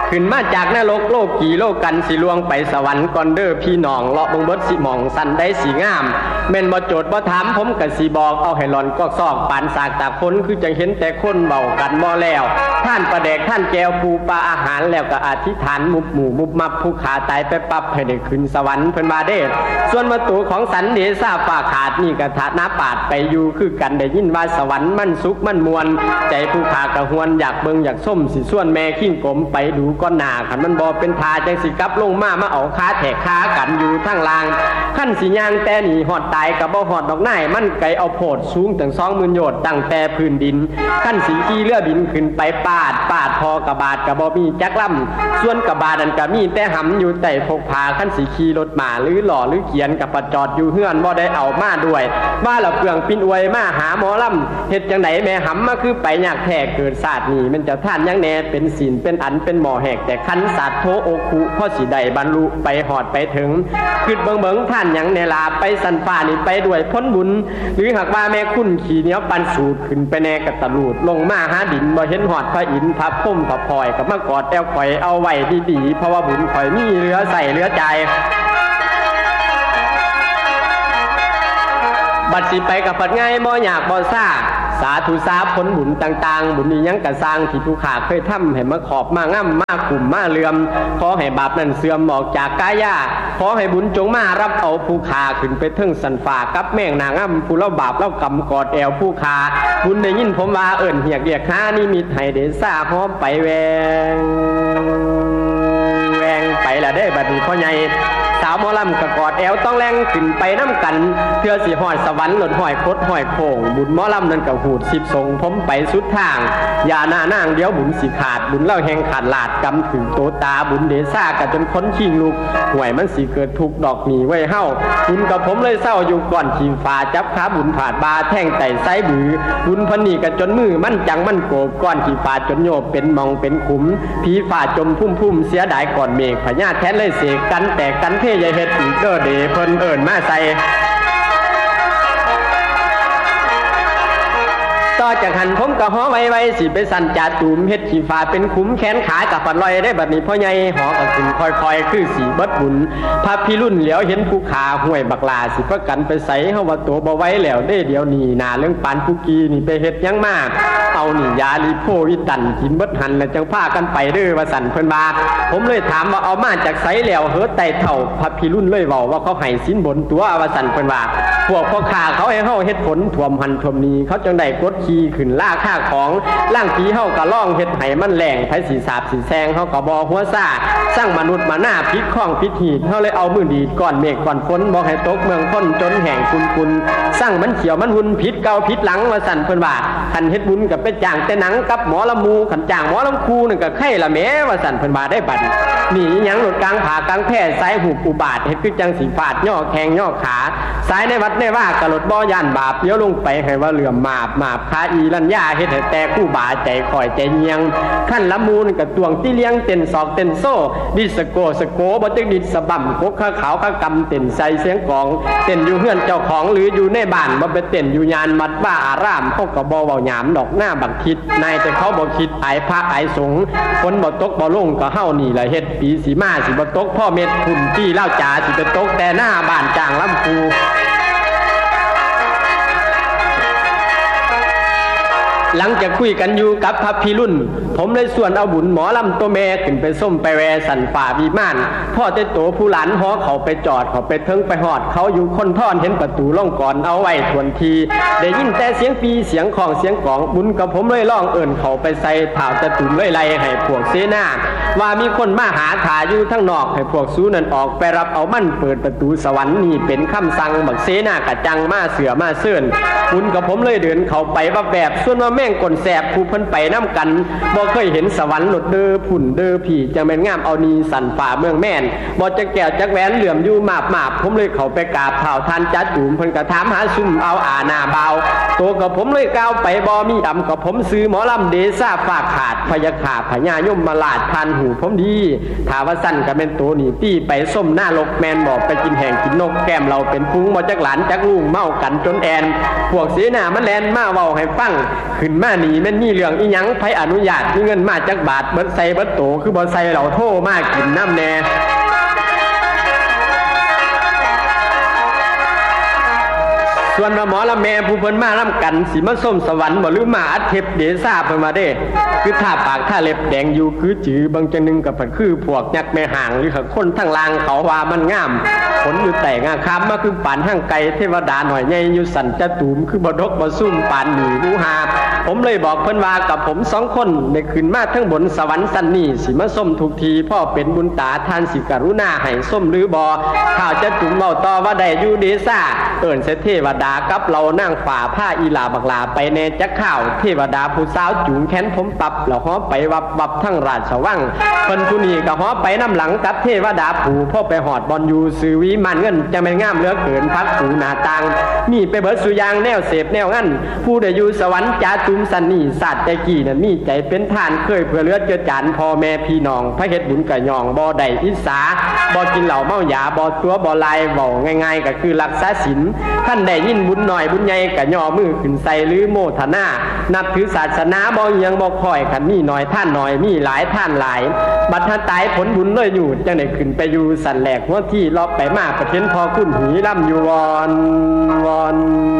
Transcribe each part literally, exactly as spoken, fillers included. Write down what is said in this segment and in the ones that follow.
ขึ้นมาจากนรกโลกกี่โลกกันสิลวงไปสวรรค์ก่อนเด้อพี่น้องเลาะเบิ่งเบิดสิมองสันได้สีงามแม่นบ่โจทย์บ่ถามผมก็สิบอกเอาให้หลอนก็ซอกปานสากตากฝนคือจังเห็นแต่คนเว้ากันบ่แล้วท่านประแดกท่านแก้วปูปลาอาหารแล้วก็อธิษฐานมุบหมู่มุบมับผู้ขาตายไปปั๊บให้ได้ขึ้นสวรรค์เพิ่นว่าเด้ส่วนประตูของสันเดชาฟ้าขาดนี่ก็ฐานะปาดไปอยู่คือกันได้ยินว่าสวรรค์มันสุขมันมวลใจผู้ขากระหวนอยากเบิ่งอยากส้มสิส่วนแม่ขิ้งกลมไปดูก้อนหน้าคันมันบ่เป็นทาจังสิกลับลงมามาเอาขาแทกขากันอยู่ทางล่างขั้นสิย่างแต่หนีหอดตายกับบ่หอดดอกนายมันไกลเอาโพดสูงถึงสองหมื่นโยชน์ตั้งแต่พื้นดินขั้นสีขี่เรือบินขึ้นไปปาดปาดพอกระบาดกระบ่มีจักล่ำส่วนกระบาดนั่นก็มีแต่หำอยู่แต่พกพาขั้นสีขี่รถมาหรือหล่อหรือเขียนกับประจอดอยู่เฮือนบ่ได้เอามาด้วยว่าละเปลืองปินอวยมาหาหมอลำเฮ็ดจังไหนแม่หำมาคือไปยากแท้เกิดศาสตร์นี่มันจะท่านยังแน่เป็นศีลเป็นอันเป็นหมอแหกแต่คันศาสตร์โทโอคุพ่อสิได้บรรลุไปหอดไปถึงคือเบิงเบิงท่านยังเนลาไปสันฟ้านี่ไปด้วยพ้นบุญหรือหากว่าแม่คุณขี่เหนียวปันสูดขึ้นไปแน่กระตะลูดลงมาหาดินบ่เห็นหอดพระอินทร์พระพุ่มพระพลอยกับมากอดแอวข่อยเอาไว้ดีๆเพราะว่าบุญข่อยมีเหลือใส่เหลือใจบัดสิไปกับผัดง่ายบ่อยากบ่ซ่าสาธุสาผลบุญต่างๆบุญนี้ยังกระสร้างที่ผู้ขาเคยทำให้มาขอบมาง่ำมากลุ่มมาเลื่อมขอให้บาปนั้นเสื่อมออกจากกายาขอให้บุญจงมารับเอาผู้ขาขึ้นไปถึงสันฟ้ากับแม่งนางง่ำผู้เล่าบาปเล่ากำกอดแอวผู้ขาบุญได้ยินผมว่าเอิ่นเหียกเรียกข้านี่มีไห้เดซ่าพร้อมไปแวงแวงไปละได้บัดนี้พ่อใหญ่สาวหมอลำกะกอดแอวต้องแรงขึ้นไปน้ำกันเพื่อสิหอดสวรรค์หลดหอยคดหอยโข่งบุญหมอลำนั่นกะหูดสิบทรงผมไปสุดทางอย่าหน้านางเดี๋ยวบุญสิขาดบุญเล่าแหงขาดลาดกำถึงโตตาบุญเดซ่ากะจนค้นชิงลูกห่วยมันสิเกิดทุกดอกหนีไว้เฮ้าบุญกับผมเลยเศร้าอยู่ก่อนทีฟ้าจับขาบุญผาดบาแท่งไต่ไซบือบุญพันนี่กะจนมือมันจังมันโกบก้อนทีฟ้าจนโยบเป็นมองเป็นขุมผีฟ้าจมพุ่มพุ่มเสียดายก่อนเมฆพญาแท้เลยเสกกันแต่กันเทยเฮ็ดอีกเด้อเดเพิ่นเอิ้นมาใส่ต่อจากหันผมก็หอไว้ไว้สิไปสั่นจ่าตูมเฮ็ดขี้ฟ้าเป็นขุมแขนขากับปัดลอยได้บัดนี้พ่อใหญ่หอก็ขึ้นค่อยๆคือสีเบิดบุญพระพี่รุ่นเหลียวเห็นผู้ขาห้วยบักลาสิประกันไปใส่เฮาว่าตัวบ่ไว้แล้วได้เดี๋ยวนี้นาเรื่องปานผู้กีนี่ไปเฮ็ดยังมากเอานี่ยาลีโพวิตันกินเบิดหันแล้วจังพากันไปเด้อว่าสั่นเพิ่นว่าผมเลยถามว่าเอามาจากไสแล้วเฮ็ดไต่เท่าพระพี่รุ่นเลยเว้าว่าเขาให้สินบนตัวว่าสั่นเพิ่นว่าพวกพ่อค้าเขาให้เฮาเฮ็ดผลท่วมหันท่วมนี้เขาจังได้กดขี่ขึ้นล่าค่าของล่างผีเฮาก็ล่องเฮ็ดให้มันแหลงไผสีสาบสีแซงเฮาก็บ่หัวซ่าสร้างมนุษย์มาหน้าพิษข้องพิษหีดเฮาเลยเอามือดีดก้อนเมฆก้อนฝนบ่ให้ตกเมืองพ้นจนแห้งคุนๆสร้างมันเขียวมันหุ่นพิษเก่าพิษหลังว่าสั่นเพิ่นว่าคันเฮ็ดบุญก็ไปจ้างแต่หนังกับหมอลำมูคันจ้างหมอลำคูนั่นก็ไข่ละแหมว่าสั่นเพิ่นว่าได้บัดนี่หยังหลุดกลางผากลางแพร่สายหูอุบาทเฮ็ดคือจังสิฟาดย่อแข้งย่อขาสายในวัดในว่ากะหลดบ่ย่านบาปเดี๋ยวลงไปให้ว่าเหลื่อมมาบมาบคาอีลัญญาเฮ็ดให้แต่คู่บาใจคอยใจเงียงขั้นละมูนกับตวงที่เลี้ยงเต้นศอกเต้นโซ่ดิสโกสโกบ่ตึกดิสสะบั่มกกขาวขากำเต้นใส่เสียงกองเต้นอยู่เฮือนเจ้าของหรืออยู่ในบ้านบ่ไปเต้นอยู่ยานวัดว่าอารามเฮาก็บ่เว้าหยามดอกหน้าบักคิดนายแต่เขาบ่คิดอายพระอายสงฆ์ฝนบ่ตกบ่ลงก็เฮานี่ล่ะเฮ็ดปีสิมาสิบ่ตกพ่อเม็ดคุณที่เล่าจ๋าสิไปตกแต่หน้าบ้านจางลำพูหลังจากคุยกันอยู่กับพระพี่รุ่นผมเลยส่วนเอาบุญหมอลำตัวแม่ขึ้นไปส้มไปแวสันฝ่าวิมานพ่อเต้โตผู้หลานหอเขาไปจอดเขาไปเทิงไปหอดเขาอยู่คนท่อนเห็นประตูล่องก่อนเอาไว้ทวนทีได้ยินแต่เสียงปีเสียงของเสียงกองบุญกับผมเลยล่องเอิ่นเขาไปใส่ถ่าวจะตุ่มเลยไล่ให้พวกเสนาว่ามีคนมาหาถ่าอยู่ทั้งนอกให้พวกซูนั่นออกไปรับเอามั่นเปิดประตูสวรรค์นี่เป็นคำสั่งบักเสนากะจังมาเสือมาเสื่อนบุญกับผมเลยเดินเขาไปว่าแบบส่วนว่าแม่งกลแสบผู้เพิ่นไปน้ำกันบ่เคยเห็นสวรรค์หลดเด้อผุ่นเด้อผีจังแม่นงามเอานีสันฝ่าเมืองแม่นบ่จะแก้วจักแหวนเหลื่อมอยู่มาบมาบผมเลยเขาไปกราบเท้าท่านจัดจุ่มเพิ่นกระถามหาซุ่มเอาอาหน้าเบาโตกับผมเลยก้าวไปบ่มีดำกับผมซื้อหมอลำเดซ่าฝากขาดพยาขาพญายมมาลาดทานหูผมดีถาว่าสั้นก็เป็นโตนี่ตี้ไปส้มหน้าลกแมนบอกไปกินแห่งกินนกแก้มเราเป็นพุงบ่จักหลานจักลุงเมากันจนแอนพวกเสนามันแลนมาเว้าให้ฟังขึ้นมาหนีแม่นมีเรื่องอีหยังไผอนุญาตมีเงินมาจักบาทเบิดใส่เบิดโตคือบ่ใส่เหล่าโทมากินน้ำแน่ส่วนหมอละแม่ผู้เพิ่นมาล่ำกันสิมาส้มสวรรค์บ่หรือมาอัดเทปเดซ่าเพิ่นมาเด้คือท่าปากท่าเล็บแดงอยู่คือจื้อบางจังนึงกับเพิ่นคือพวกยักษ์แม่ห่างหรือคนทั้งลางเขาว่ามันงามผลอยู่แต่งาคำมาคือปานหั่งไก่เทวดาหน่อยใหญ่อยู่สันจะตูมคือบ่ดกบ่ซุ่มปานหนีรู้หาผมเลยบอกเพิ่นว่ากับผมสองคนได้ขึ้นมาทั้งบนสวรรค์สันนี่สิมาส้มทุกทีพ่อเป็นบุญตาทานสิกรุณาให้ส้มหรือบ่ข้าวจะตุ่มเว้าต่อว่าได้อยู่เดซ่าเอิ้นเสเทวดากับเรานั่งฝ่าผ้าอีลาบักลาไปแน่จักข้าวเทวดาผู้สาวจูงแขนผมปรับแล้วฮ้อไปวับวับทั้งราชวังเพิ่นผู้นี้ก็ฮ้อไปน้ำหลังกับเทวดาผู้พ่อไปหอดบอลอยู่ซื้อวิมานเงินจะแม่นงามเหลือเกินพักสูหน้าต่างมีไปเบิดสุยางแนวเสพแนวงั้นผู้ได้อยู่สวรรค์จาตุมสันนี่ศาสตร์ใจกี่นั้นมีใจเป็นทานเคยเพื่อเลือดเจือจานพ่อแม่พี่น้องพระเฮ็ดบุญกะยองบ่ได้อิสาบ่กินเหล้าเมายาบ่ตัวบ่ลายเว้าง่ายๆก็คือรักษาศีลท่านได้ยินบุญหน่อยบุญใหญ่กะย่อมือขึ้นใส่หรือโมทนานับถือศาสนาบ่ยังบ่ค่อยคันมีน้อยท่านน้อยมีหลายท่านหลายบัดถ้าตายผลบุญเลยอยู่จังได้ขึ้นไปอยู่สันแหลกหัวที่รอบไปมาประเทศพอคุณหีล่ำอยู่วอนวอน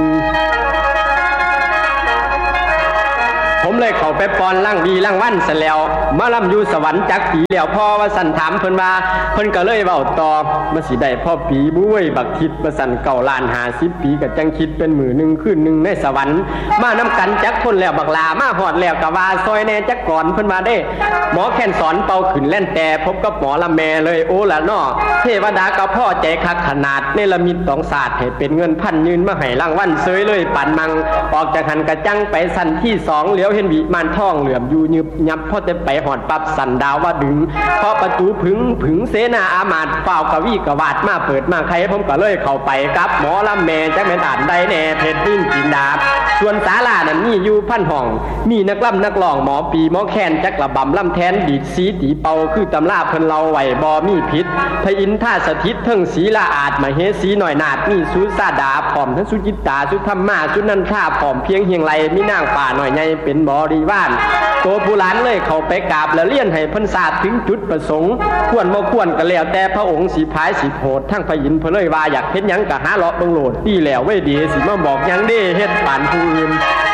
ผมเลยเข้าไปปอนล่างดีล่างวันเสร็จแล้วมาล่ำอยู่สวรรค์จักปีแล้วพ่อว่าสันถามเพิ่นว่าเพิ่นก็เลยเว้าต่อมาสิได้พ่อปีบุ้ยบักคิดมาสันเก่าล้านห้าสิบปีก็จังคิดเป็นมื้อนึงคืนนึงในสวรรค์มานํกันจักคนแล้วบักลามาฮอดแล้วก็ว่าซอยแน่จักก่อนเพิ่นว่าเด้หมอแค้นสอนเป่าขึ้นแล่นแต่พบกับหมอละแม่เลยโอ้ละน้อเทวดาก็พ่อใจคักขนาดเนรมิตสองศาสตร์ให้เป็นเงินพันยืนมาให้รางวัลเซยเลยปานมังออกจากหันกระจังไปสันที่สองเหลียวเห็นวิมานทองเหลื่อมอยู่ยึบยับพอจะไปหอดปับสันดาวว่าดึงเพราะประตูผึงผึงเสนาอามาตย์เฝ้ากวีกวาดมาเปิดมาใครผมก็เลยเข้าไปกับหมอลำแม่จะเป็นอ่านได้แน่เพชรดิ้นจินดาส่วนศาลานั้นมีอยู่พันห้องมีนักล่ำนักร้องหมอปีหมอแคนจักระบำล่ำแทนดีดสีตีเป่าคือตำราเพิ่นเราไหวบอมีพิษพระอินทราสถิตเทิงศีลาอาจมาเฮสีหน่อยนาดมีสุสาดาผอมทั้งสุจิตตาสุธรรมาสุนันทาผอมเพียงเฮียงไรมีนางป่าหน่อยใหญ่เป็นบริวารตัวผู้หลานเลยเข้าไปกราบแล้วเลี้ยนให้เพิ่นทราบถึงจุดประสงค์ควรบ่ควรก็แล้วแต่พระองค์สิพายสิโหดทั้งพระอินทร์เพิ่นเลยว่าอยากเฮ็ดหยังก็หาเลาะเบิ่งโลดดีแล้วเว้ยดีสิมาบอกหยังเด้เฮ็ดปานผู้อื่น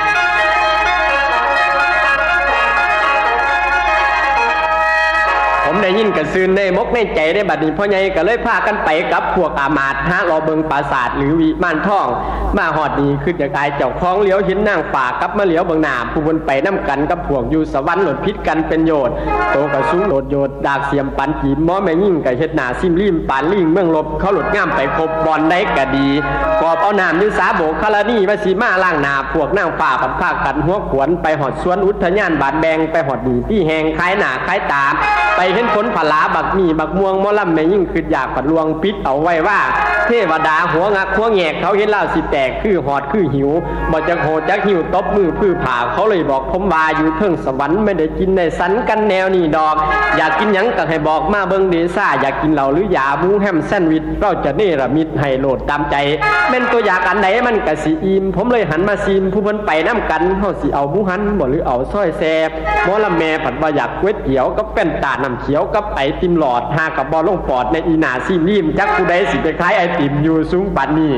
ผมได้ยินกระซืนได้มกในใจได้บัดนี้พ่อใหญ่ก็เลยพากันไปกับพวกอามาตย์หารอเบิงปราสาทหรือวิมานทองมาหอดนี้คือจากอายเจ้าของเหลียวเห็นนางป่ากับมาเหลียวบางหนาผู้บนไปน้ำกันกับพวกอยู่สวรรค์หลดพิษกันเป็นโยดโตกระสูงโหลดโยดดากเสียมปันจีนม้อแม่ยิ่งกับเฮ็ดหนาซิมริมปานลิงเมืองลบเขาหลดง่ามไปครบบอลได้กะดีกอบเอาน้ำยืสาโบกคารานี่มาสีมาล่างหนาพวกนางป่าปัดผ้ากันหัวขวนไปหอดสวนอุทยานบาดแบงไปหอดดีที่แหงคล้ายหนาคล้ายตาไปเห็นผลผลาบักมีบักม่วงมอลำแม่ยิ่งคืออยากปัดลวงปิดเอาไว้ว่าเทวดาหัวงักหัวแงกเขาเห็นเล่าสิแตกคือหอดคือหิวบ่จักโหจักหิวตบมือพื้อผ่าเขาเลยบอกผมว่าอยู่เทิงสวรรค์ไม่ได้กินในสันกันแนวนี่ดอกอยากกินหยังก็ให้บอกมาเบิ่งเดซ่าอยากกินเหล้าหรือยาหมูแฮมแซนด์วิชเราจะเนรมิตให้โหลดตามใจแม่นตัวอยากอันไหนมันก็สิอิ่มผมเลยหันมาซิมผู้เพิ่นไปน้ำกันเฮาสิเอาหมูหันบ่หรือเอาซอยแซ่บหมอลำแม่ผัดว่าอยากก๋วยเตี๋ยวกับเป็นตาน้ำเขียวกับไอติมหลอดหากับบอลลงปอดในอีหนาซิมริมจักผู้ใดสิไปคล้ายไอติมอยู่สูงปานนี้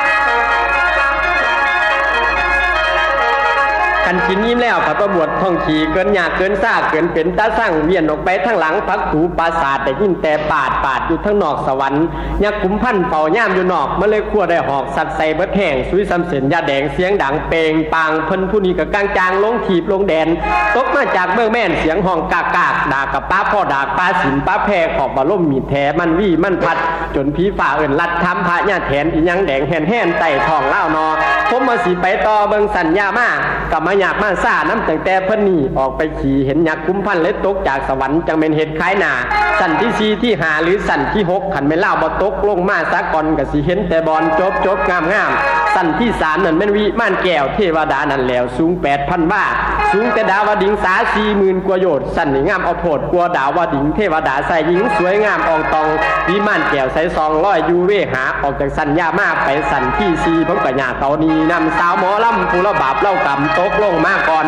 กันกินยิ้มแล้วกับประบวดท่องขี่เกินหยาเกินซ่าเกินเป็นตาสั่งเวียนออกไปทั้งหลังพักถูปราสาทแต่ยินแต่ปาดปาดอยู่ทั้งนอกสวรรค์ยักษ์ขุมพันเป่าย่ามอยู่นอกมาเลยขั้วได้หอกสัตว์ใส่เบิดแห้งซุยซ้ำเส้นยาแดงเสียงดังเปงปางเพิ่นผู้นี้กับกลางจางลงถีบลงแดนตกมาจากเบื้องแม่นเสียงห้องกากากด่ากับป้าพ่อด่าป้าสินป้าแพรขอบบาล่มมีแท้มันวี่มันพัดจนผีฝ่าเอื่นลัดทำพระญาแทนอีหยังแดงแห่นแห่นไต่ทองเล่านอผมมาสีไปต่อเบิ่งสัญญามากับมาอยากมาซ่าน้ำตั้งแต่เพิ่นนี่ออกไปขี่เห็นยักษ์คุ้มพันเลยตกจากสวรรค์จังเป็นเห็ดคล้ายหนาสั่นที่สี่ที่หาหรือสั่นที่หกขันไม่เล่าบ่ตกลงมาซะก่อนกับสีเห็นแต่บอลจบจบงามงามสั่นที่สามนั่นเป็นวิม่านแก้วเทวดานั่นแล้วสูงแปดพันว่าสูงแต่ดาวดิงสาสี่หมื่นกว่าโยชน์สั่นนี่งามเอาโพดกลัวดาวดิงเทวดาใส่หญิงสวยงามอองตองวิม่านแก้วใส่ซองร้อยยูเวหาออกจากสัญญามากไปสั่นที่สี่ผมกับญาเตานีนำสาวหมอลำผู้ละบาปเล่ากำตกลลงมาก่อน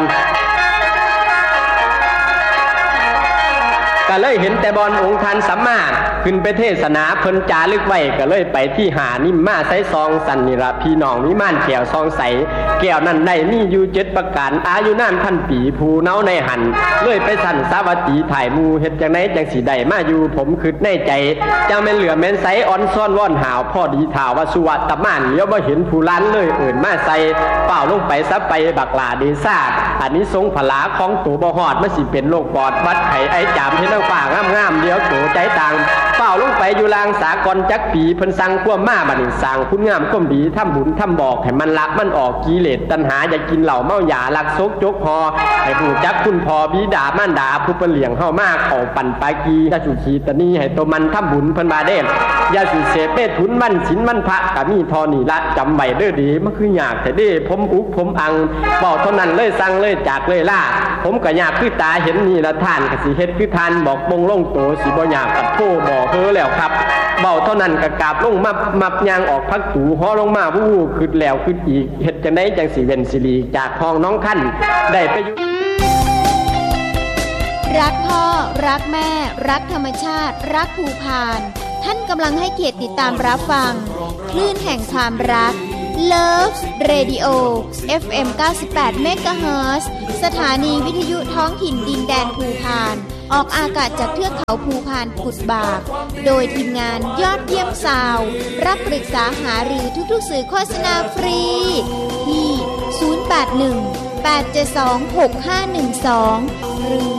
ก็เลยเห็นแต่บอนองค์ท่านสัมมาขึ้นไปเทศนาเพิ่นจารึกไว้ก็เลยไปที่หานิมมาใส่ซองสันนิระพี่น้องมีม่านแก้วซองใสแก้วนั้นได้มีอยู่เจ็ดประการอายุนานพันปีผู้เนาในหันเลยไปสั่นสาวัตถีถ่ายมูเฮ็ดจังไดจังสิได้มาอยู่ผมคิดในใจจังแม่นเหลือแม่นใสอ่อนซ้อนว่อนหาวพอดีท่าว่าสุวัตตมานเลี้ยวบ่เห็นผู้ล้านเลยเอิ้นมาใส่เป้าลงไปซับไปบักลาเดซ่าอันนี้ทรงผลาของตัวบ่ฮอดมันสิเป็นโรคปอดวัดไข้ไอจามเฮ็ดนางฟ้างามๆเดี๋ยวโตใจต่างเป้าลงไปอยู่ลางสากลจักปีเพิ่นสั่งความมาบัดนี้สร้างคุณงามความดีทำบุญทำบอกให้มันลักมันออกกิเลสตัณหาอย่ากินเหล้าเมายาลักซกจกพอให้ฮู้จักคุณพ่อบิดามารดาผู้เพิ่นเลี้ยงเฮามาเข้าปั่นปากีถ้าสุขีตะนี้ให้ตัวมันทำบุญเพิ่นบาเด้อย่าสิเสพเมถุนมันศีลมันพระก็มีทอนี่ละจำไว้เด้อดีมันคือยากแต่เด้ผมอุกผมอังเว้าเท่านั้นเลยสั่งเลยจากเลยล่าผมก็ยากคือตาเห็นนี่ละท่านก็สิเฮ็ดคือท่านบอกบงลงโตสิบ่ยากกับโทบ่เฮ้อแล้วครับเว้าเท่านั้นก็กราบลงมามับยางออกพักตูฮ้อลงมาวู้ขึ้นแล้วขึ้นอีกเฮ็ดจังได๋จังสิเว้นสิริจากห้องน้องคั่นได้ไปอยู่รักพ่อรักแม่รักธรรมชาติรักภูพานท่านกำลังให้เกียรติติดตามรับฟังคลื่นแห่งความรัก Love Radio เอฟ เอ็ม เก้าสิบแปด เมกะเฮิรตซ์ สถานีวิทยุท้องถิ่นดินแดนภูพานออกอากาศจากเทือกเขาภูพานกุดบากโดยทีมงานยอดเยี่ยมซาวด์รับปรึกษาหารือทุกๆสื่อโฆษณาฟรีที่ ศูนย์ แปด หนึ่ง แปด เจ็ด สอง หก ห้า หนึ่ง สอง หรือ